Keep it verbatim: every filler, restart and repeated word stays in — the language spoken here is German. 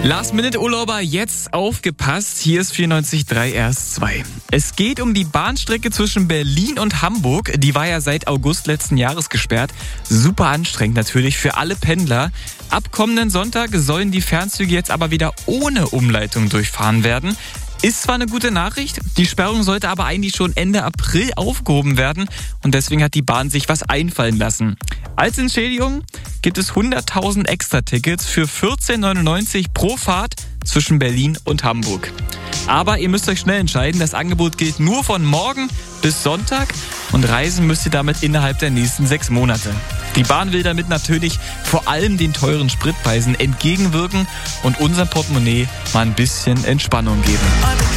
Last-Minute-Urlauber, jetzt aufgepasst, hier ist vierundneunzig Komma drei R S zwei. Es geht um die Bahnstrecke zwischen Berlin und Hamburg. Die war ja seit August letzten Jahres gesperrt. Super anstrengend natürlich für alle Pendler. Ab kommenden Sonntag sollen die Fernzüge jetzt aber wieder ohne Umleitung durchfahren werden. Ist zwar eine gute Nachricht, die Sperrung sollte aber eigentlich schon Ende April aufgehoben werden und deswegen hat die Bahn sich was einfallen lassen. Als Entschädigung gibt es hunderttausend Extra-Tickets für vierzehn neunundneunzig pro Fahrt zwischen Berlin und Hamburg. Aber ihr müsst euch schnell entscheiden, das Angebot gilt nur von morgen bis Sonntag und reisen müsst ihr damit innerhalb der nächsten sechs Monate. Die Bahn will damit natürlich vor allem den teuren Spritpreisen entgegenwirken und unserem Portemonnaie mal ein bisschen Entspannung geben.